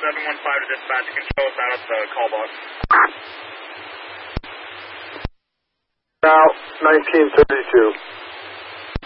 715 to dispatch. You can show us out at the call box. Now, 1932.